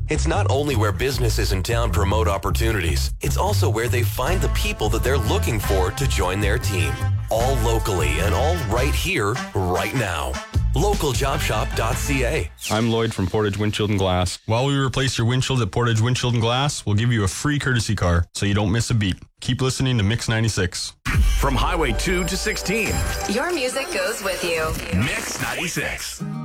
It's not only where businesses in town promote opportunities, it's also where they find the people that they're looking for to join their team. All locally and all right here, right now. LocalJobShop.ca. I'm Lloyd from Portage Windshield and Glass. While we replace your windshield at Portage Windshield and Glass, we'll give you a free courtesy car so you don't miss a beat. Keep listening to Mix 96. From Highway 2 to 16. Your music goes with you. Mix 96.